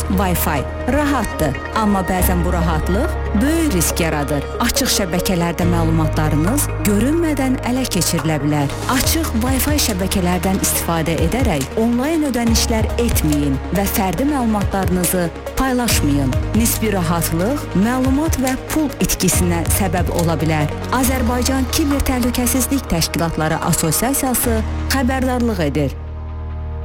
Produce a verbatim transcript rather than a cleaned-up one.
Wi-Fi rahatdır, amma bəzən bu rahatlıq böyük risk yaradır. Açıq şəbəkələrdə məlumatlarınız görünmədən ələ keçirilə bilər. Açıq Wi-Fi şəbəkələrdən istifadə edərək onlayn ödənişlər etməyin və fərdi məlumatlarınızı paylaşmayın. Nisbi rahatlıq məlumat və pul itkisinə səbəb ola bilər. Azərbaycan Kiber Təhlükəsizlik Təşkilatları Assosiasiyası xəbərdarlıq edir.